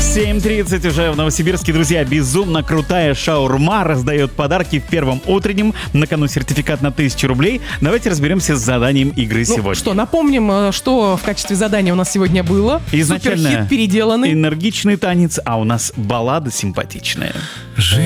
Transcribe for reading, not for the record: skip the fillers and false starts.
7:30 уже в Новосибирске, друзья. Безумно крутая шаурма раздает подарки в первом утреннем. На кону сертификат на 1000 рублей. Давайте разберемся с заданием игры сегодня. Что, напомним, что в качестве задания у нас сегодня было. Изначально суперхит переделанный. энергичный танец, а у нас баллада симпатичная.